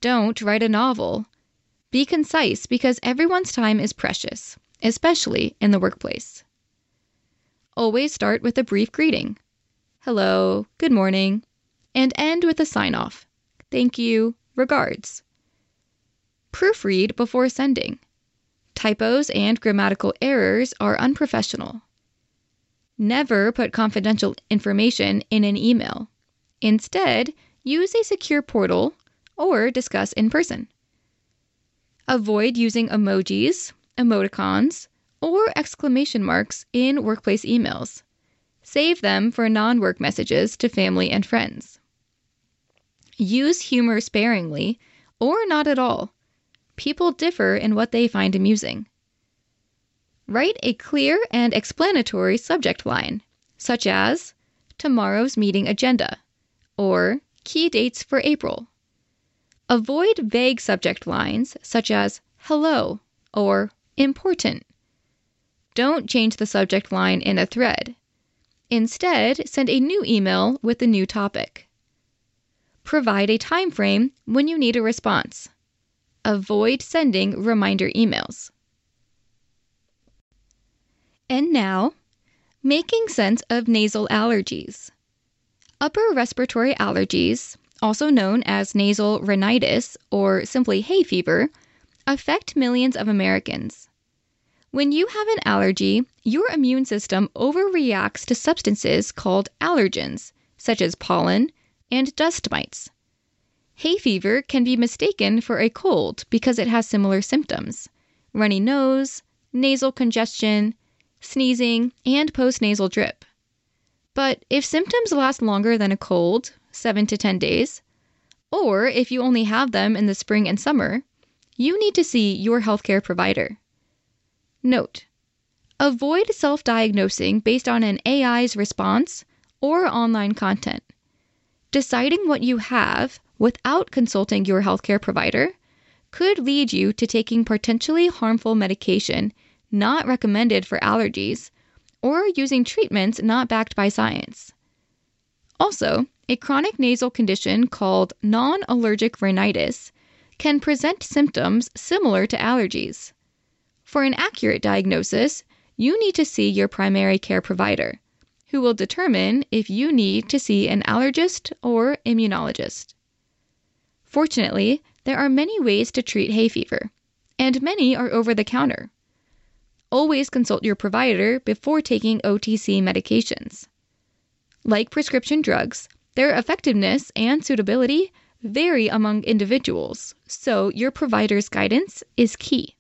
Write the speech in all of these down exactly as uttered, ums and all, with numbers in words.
Don't write a novel. Be concise because everyone's time is precious, especially in the workplace. Always start with a brief greeting. Hello, good morning, and end with a sign-off. Thank you, regards. Proofread before sending. Typos and grammatical errors are unprofessional. Never put confidential information in an email. Instead, use a secure portal or discuss in person. Avoid using emojis, emoticons, or exclamation marks in workplace emails. Save them for non-work messages to family and friends. Use humor sparingly or not at all. People differ in what they find amusing. Write a clear and explanatory subject line, such as tomorrow's meeting agenda or key dates for April. Avoid vague subject lines such as hello or important. Don't change the subject line in a thread. Instead, send a new email with the new topic. Provide a time frame when you need a response. Avoid sending reminder emails. And now, making sense of nasal allergies. Upper respiratory allergies, also known as nasal rhinitis or simply hay fever, affect millions of Americans. When you have an allergy, your immune system overreacts to substances called allergens, such as pollen and dust mites. Hay fever can be mistaken for a cold because it has similar symptoms: runny nose, nasal congestion, sneezing, and postnasal drip. But if symptoms last longer than a cold, seven to ten days, or if you only have them in the spring and summer, you need to see your healthcare provider. Note: avoid self-diagnosing based on an A I's response or online content. Deciding what you have without consulting your healthcare provider could lead you to taking potentially harmful medication not recommended for allergies or using treatments not backed by science. Also, a chronic nasal condition called non-allergic rhinitis can present symptoms similar to allergies. For an accurate diagnosis, you need to see your primary care provider, who will determine if you need to see an allergist or immunologist. Fortunately, there are many ways to treat hay fever, and many are over-the-counter. Always consult your provider before taking O T C medications. Like prescription drugs, their effectiveness and suitability vary among individuals, so your provider's guidance is key.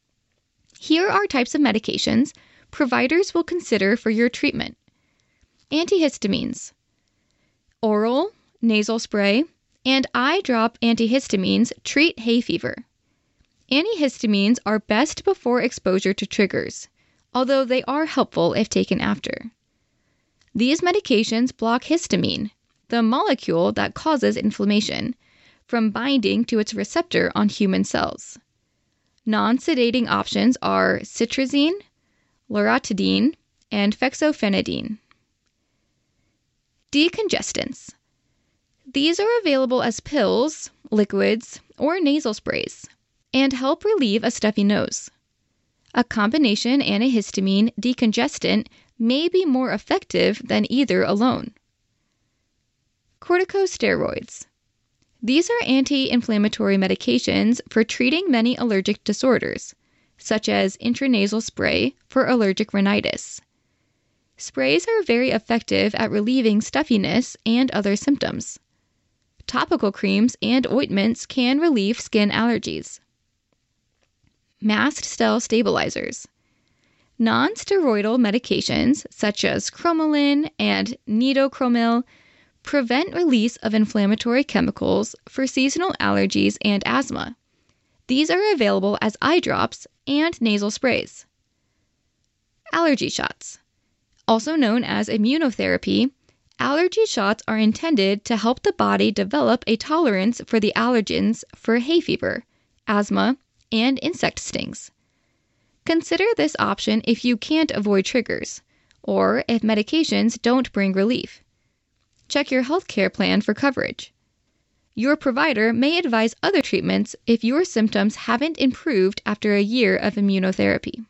Here are types of medications providers will consider for your treatment. Antihistamines. Oral, nasal spray, and eye drop antihistamines treat hay fever. Antihistamines are best before exposure to triggers, although they are helpful if taken after. These medications block histamine, the molecule that causes inflammation, from binding to its receptor on human cells. Non-sedating options are cetirizine, loratadine, and fexofenadine. Decongestants. These are available as pills, liquids, or nasal sprays, and help relieve a stuffy nose. A combination antihistamine decongestant may be more effective than either alone. Corticosteroids. These are anti-inflammatory medications for treating many allergic disorders, such as intranasal spray for allergic rhinitis. Sprays are very effective at relieving stuffiness and other symptoms. Topical creams and ointments can relieve skin allergies. Mast cell stabilizers. Non-steroidal medications such as cromolyn and nitocromil prevent release of inflammatory chemicals for seasonal allergies and asthma. These are available as eye drops and nasal sprays. Allergy shots. Also known as immunotherapy, allergy shots are intended to help the body develop a tolerance for the allergens for hay fever, asthma, and insect stings. Consider this option if you can't avoid triggers, or if medications don't bring relief. Check your healthcare plan for coverage. Your provider may advise other treatments if your symptoms haven't improved after a year of immunotherapy.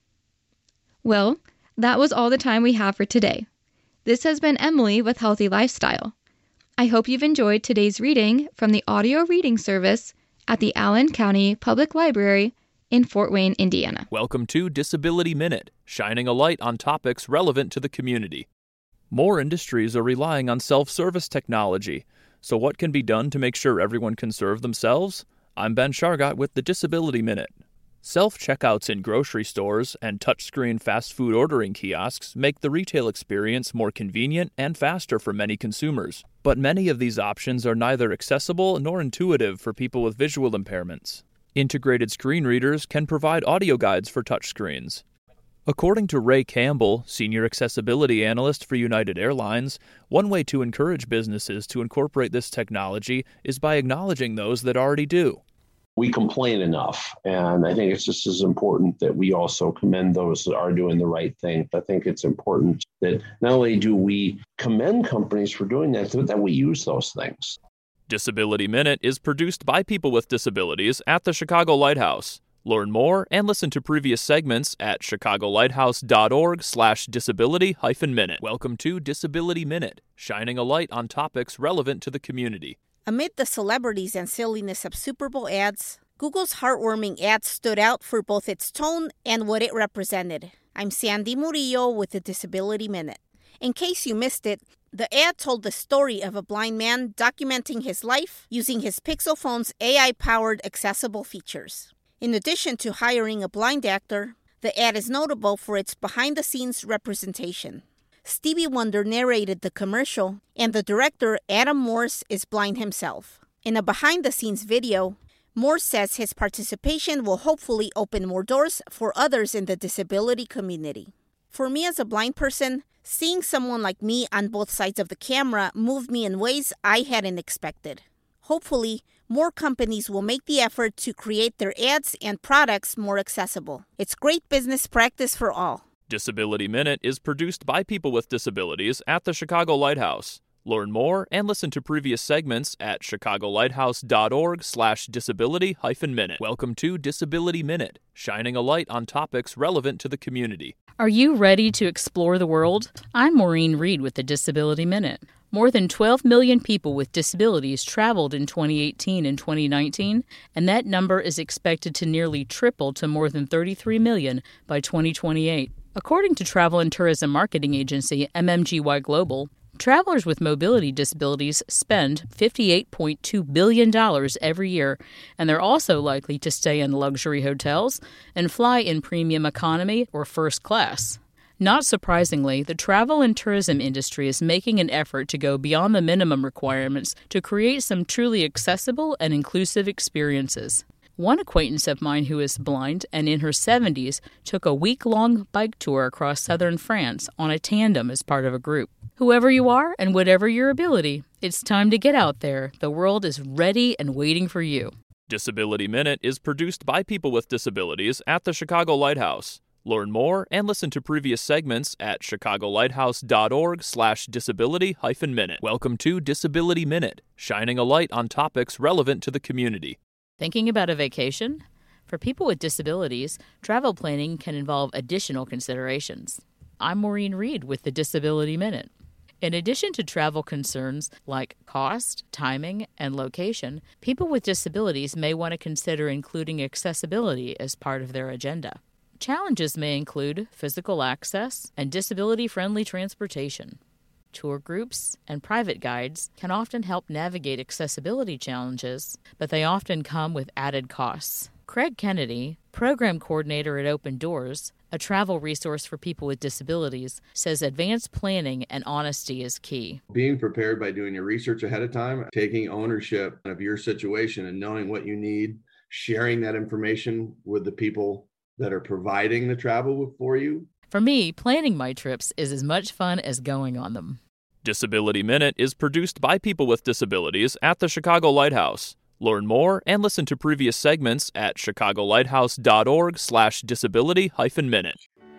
Well, that was all the time we have for today. This has been Emily with Healthy Lifestyle. I hope you've enjoyed today's reading from the audio reading service at the Allen County Public Library in Fort Wayne, Indiana. Welcome to Disability Minute, shining a light on topics relevant to the community. More industries are relying on self-service technology. So what can be done to make sure everyone can serve themselves? I'm Ben Shargott with the Disability Minute. Self-checkouts in grocery stores and touchscreen fast food ordering kiosks make the retail experience more convenient and faster for many consumers. But many of these options are neither accessible nor intuitive for people with visual impairments. Integrated screen readers can provide audio guides for touchscreens. According to Ray Campbell, Senior Accessibility Analyst for United Airlines, one way to encourage businesses to incorporate this technology is by acknowledging those that already do. We complain enough, and I think it's just as important that we also commend those that are doing the right thing. I think it's important that not only do we commend companies for doing that, but that we use those things. Disability Minute is produced by people with disabilities at the Chicago Lighthouse. Learn more and listen to previous segments at chicagolighthouse.org slash disability hyphen minute. Welcome to Disability Minute, shining a light on topics relevant to the community. Amid the celebrities and silliness of Super Bowl ads, Google's heartwarming ad stood out for both its tone and what it represented. I'm Sandy Murillo with the Disability Minute. In case you missed it, the ad told the story of a blind man documenting his life using his Pixel phone's A I-powered accessible features. In addition to hiring a blind actor, the ad is notable for its behind-the-scenes representation. Stevie Wonder narrated the commercial, and the director, Adam Morse, is blind himself. In a behind-the-scenes video, Morse says his participation will hopefully open more doors for others in the disability community. For me as a blind person, seeing someone like me on both sides of the camera moved me in ways I hadn't expected. Hopefully, more companies will make the effort to create their ads and products more accessible. It's great business practice for all. Disability Minute is produced by people with disabilities at the Chicago Lighthouse. Learn more and listen to previous segments at chicagolighthouse.org slash disability hyphen minute. Welcome to Disability Minute, shining a light on topics relevant to the community. Are you ready to explore the world? I'm Maureen Reed with the Disability Minute. More than twelve million people with disabilities traveled in twenty eighteen and twenty nineteen, and that number is expected to nearly triple to more than thirty-three million by twenty twenty-eight. According to travel and tourism marketing agency M M G Y Global, travelers with mobility disabilities spend fifty-eight point two billion dollars every year, and they're also likely to stay in luxury hotels and fly in premium economy or first class. Not surprisingly, the travel and tourism industry is making an effort to go beyond the minimum requirements to create some truly accessible and inclusive experiences. One acquaintance of mine who is blind and in her seventies took a week-long bike tour across southern France on a tandem as part of a group. Whoever you are and whatever your ability, it's time to get out there. The world is ready and waiting for you. Disability Minute is produced by people with disabilities at the Chicago Lighthouse. Learn more and listen to previous segments at chicagolighthouse.org slash disability hyphen minute. Welcome to Disability Minute, shining a light on topics relevant to the community. Thinking about a vacation? For people with disabilities, travel planning can involve additional considerations. I'm Maureen Reed with the Disability Minute. In addition to travel concerns like cost, timing, and location, people with disabilities may want to consider including accessibility as part of their agenda. Challenges may include physical access and disability-friendly transportation. Tour groups and private guides can often help navigate accessibility challenges, but they often come with added costs. Craig Kennedy, program coordinator at Open Doors, a travel resource for people with disabilities, says advanced planning and honesty is key. Being prepared by doing your research ahead of time, taking ownership of your situation and knowing what you need, sharing that information with the people that are providing the travel for you. For me, planning my trips is as much fun as going on them. Disability Minute is produced by people with disabilities at the Chicago Lighthouse. Learn more and listen to previous segments at chicagolighthouse.org slash disability hyphen minute.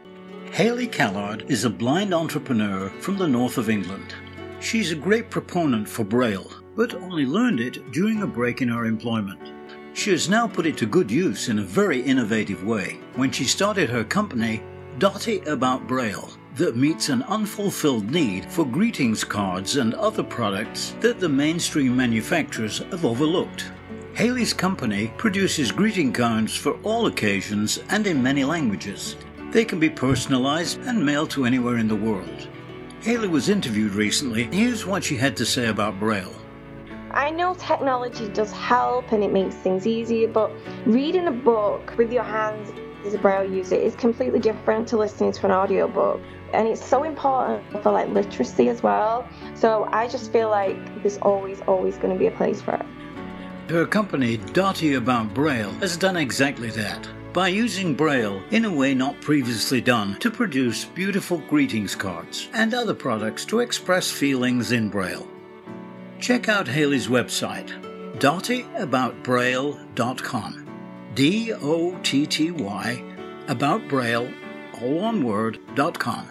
Hayley Callard is a blind entrepreneur from the north of England. She's a great proponent for Braille, but only learned it during a break in her employment. She has now put it to good use in a very innovative way when she started her company, Dotty About Braille, that meets an unfulfilled need for greetings cards and other products that the mainstream manufacturers have overlooked. Haley's company produces greeting cards for all occasions and in many languages. They can be personalized and mailed to anywhere in the world. Haley was interviewed recently. Here's what she had to say about Braille. I know technology does help and it makes things easier, but reading a book with your hands as a Braille user is completely different to listening to an audiobook. And it's so important for like literacy as well. So I just feel like there's always, always going to be a place for it. Her company, Dotty About Braille, has done exactly that by using Braille in a way not previously done to produce beautiful greetings cards and other products to express feelings in Braille. Check out Haley's website, dotty about braille dot com. D O T T Y, about Braille, all one word, dot com.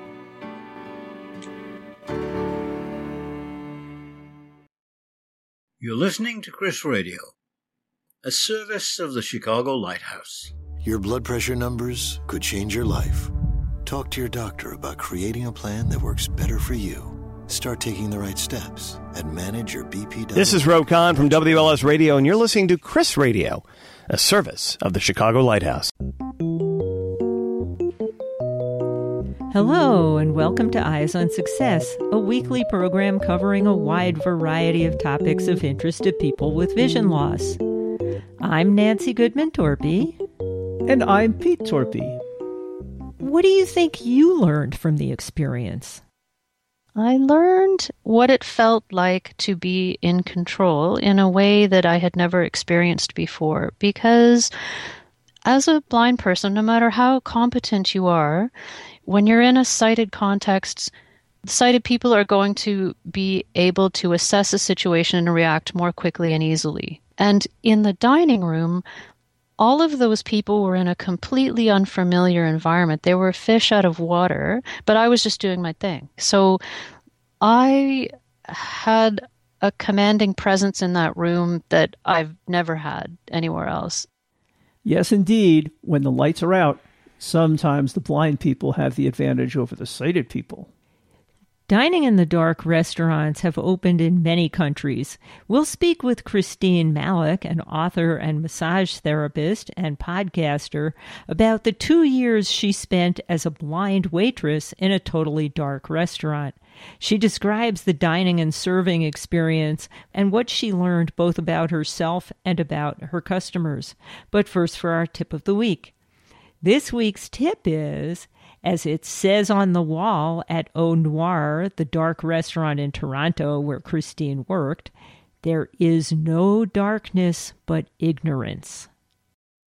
You're listening to Chris Radio, a service of the Chicago Lighthouse. Your blood pressure numbers could change your life. Talk to your doctor about creating a plan that works better for you. Start taking the right steps and manage your B P. This is Ro Khan from W L S Radio, and you're listening to Chris Radio, a service of the Chicago Lighthouse. Hello, and welcome to Eyes on Success, a weekly program covering a wide variety of topics of interest to people with vision loss. I'm Nancy Goodman-Torpy. And I'm Pete Torpy. What do you think you learned from the experience? I learned what it felt like to be in control in a way that I had never experienced before. Because as a blind person, no matter how competent you are, when you're in a sighted context, sighted people are going to be able to assess a situation and react more quickly and easily. And in the dining room, all of those people were in a completely unfamiliar environment. They were fish out of water, but I was just doing my thing. So I had a commanding presence in that room that I've never had anywhere else. Yes, indeed. When the lights are out, sometimes the blind people have the advantage over the sighted people. Dining in the dark restaurants have opened in many countries. We'll speak with Christine Malik, an author and massage therapist and podcaster, about the two years she spent as a blind waitress in a totally dark restaurant. She describes the dining and serving experience and what she learned both about herself and about her customers. But first, for our tip of the week. This week's tip is, as it says on the wall at Au Noir, the dark restaurant in Toronto where Christine worked, there is no darkness but ignorance.